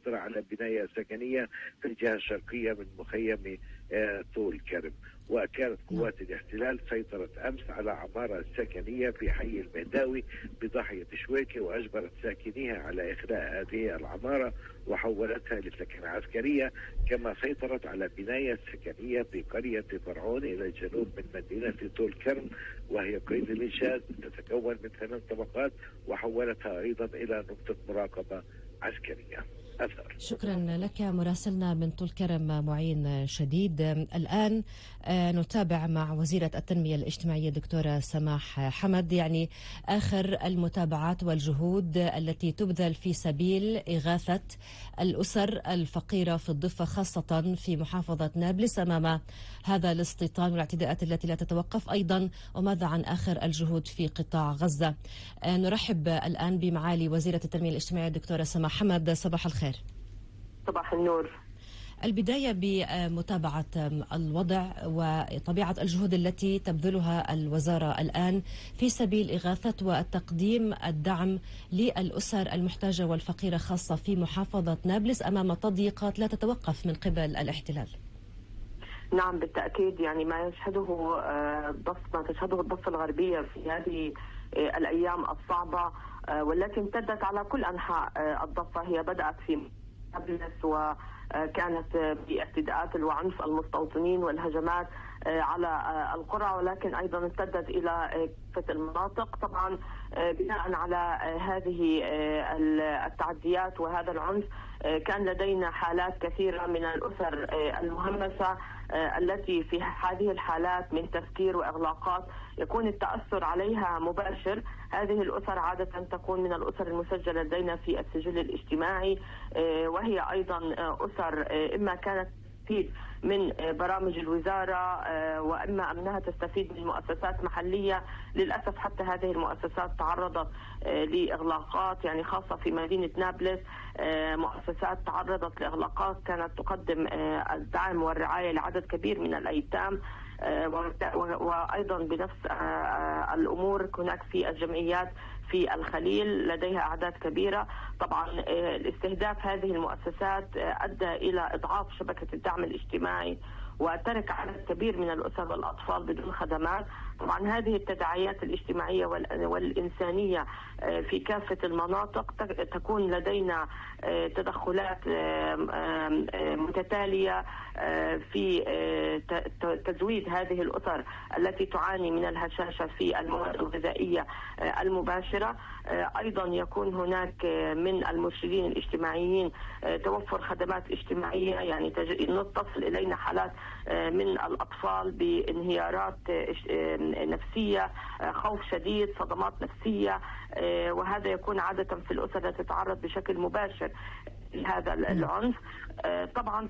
السيطرة على بناية سكنية في الجهة الشرقية من مخيم طول كرم. وكانت قوات الاحتلال سيطرت أمس على عمارة سكنية في حي المهداوي بضاحية شويكة، وأجبرت ساكنيها على إخلاء هذه العمارة وحولتها لسكن عسكرية، كما سيطرت على بناية سكنية في قرية فرعون إلى الجنوب من مدينة طول كرم، وهي قيد الإنشاء تتكون من 3 طبقات، وحولتها أيضا إلى نقطة مراقبة عسكرية. أثر. شكرا لك مراسلنا من طول كرم معين شديد. الآن نتابع مع وزيرة التنمية الاجتماعية دكتورة سماح حمد، يعني آخر المتابعات والجهود التي تبذل في سبيل إغاثة الأسر الفقيرة في الضفة، خاصة في محافظة نابلس أمام هذا الاستيطان والاعتداءات التي لا تتوقف أيضا، وماذا عن آخر الجهود في قطاع غزة؟ نرحب الآن بمعالي وزيرة التنمية الاجتماعية دكتورة سماح حمد. صباح الخير. صباح النور. البداية بمتابعة الوضع وطبيعة الجهود التي تبذلها الوزارة الآن في سبيل إغاثة وتقديم الدعم للأسر المحتاجة والفقيرة، خاصة في محافظة نابلس أمام تضييقات لا تتوقف من قبل الاحتلال. نعم بالتأكيد، يعني ما تشهده الضفة الغربية في هذه الأيام الصعبة والتي امتدت على كل أنحاء الضفة. هي بدأت في نابلس وكانت باعتداءات وعنف المستوطنين والهجمات على القرى، ولكن أيضا امتدت إلى كافة المناطق. طبعا بناء على هذه التعديات وهذا العنف كان لدينا حالات كثيرة من الأسر المهمسة التي في هذه الحالات من تفكير وإغلاقات يكون التأثر عليها مباشر. هذه الأسر عادة تكون من الأسر المسجلة لدينا في السجل الاجتماعي، وهي أيضا أسر إما كانت تستفيد من برامج الوزارة وإما أنها تستفيد من مؤسسات محلية. للأسف حتى هذه المؤسسات تعرضت لإغلاقات، يعني خاصة في مدينة نابلس مؤسسات تعرضت لإغلاقات كانت تقدم الدعم والرعاية لعدد كبير من الأيتام، وأيضا بنفس الأمور هناك في الجمعيات في الخليل لديها أعداد كبيرة. طبعا الاستهداف هذه المؤسسات أدى إلى إضعاف شبكة الدعم الاجتماعي وترك عدد كبير من الأسر والأطفال بدون خدمات. طبعا هذه التداعيات الاجتماعية والإنسانية في كافة المناطق تكون لدينا تدخلات متتالية في تزويد هذه الأسر التي تعاني من الهشاشة في المواد الغذائية المباشرة. أيضا يكون هناك من المرشدين الاجتماعيين توفر خدمات اجتماعية، يعني تصل إلينا حالات من الأطفال بانهيارات نفسية، خوف شديد، صدمات نفسية، وهذا يكون عادة في الأسر التي تتعرض بشكل مباشر لهذا العنف. طبعا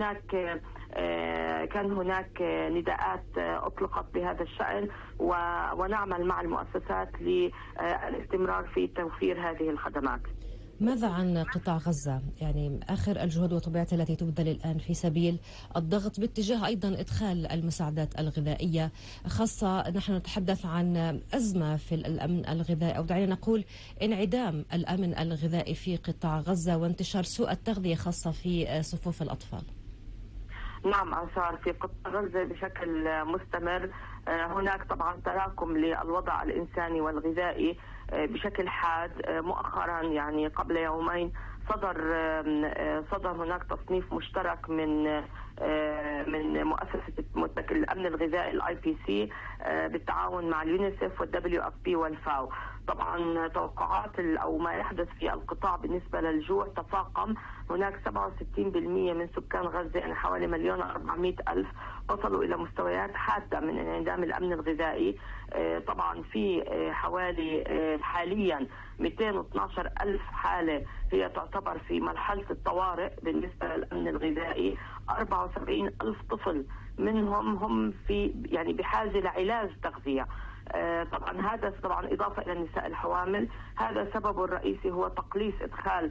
كان هناك نداءات أطلقت بهذا الشأن، ونعمل مع المؤسسات للاستمرار في توفير هذه الخدمات. ماذا عن قطاع غزة؟ يعني آخر الجهود وطبيعتها التي تبذل الآن في سبيل الضغط باتجاه أيضا إدخال المساعدات الغذائية، خاصة نحن نتحدث عن أزمة في الأمن الغذائي، أو دعينا نقول انعدام الأمن الغذائي في قطاع غزة وانتشار سوء التغذية خاصة في صفوف الأطفال. نعم أثار في قطاع غزة بشكل مستمر. هناك طبعا تراكم للوضع الإنساني والغذائي بشكل حاد. مؤخرا يعني قبل يومين صدر هناك تصنيف مشترك من مؤسسة الأمن الغذائي الIPC بالتعاون مع اليونيسف والWFP والفاو. طبعا توقعات أو ما يحدث في القطاع بالنسبة للجوع تفاقم. هناك 67% من سكان غزة، يعني حوالي 1,400,000 وصلوا إلى مستويات حادة من انعدام الأمن الغذائي. طبعا في حوالي حاليا 212,000 حالة هي تعتبر في مرحلة الطوارئ بالنسبة للأمن الغذائي. 74,000 طفل منهم هم يعني بحاجة لعلاج تغذية. طبعا هذا إضافة إلى النساء الحوامل. هذا السبب الرئيسي هو تقليص إدخال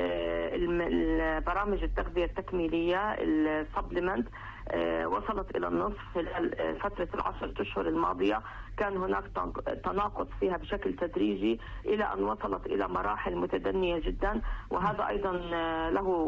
برامج التغذية التكميلية السبلمنت. وصلت إلى النصف خلال فترة 10 أشهر الماضية. كان هناك تناقص فيها بشكل تدريجي إلى أن وصلت إلى مراحل متدنية جدا، وهذا أيضا له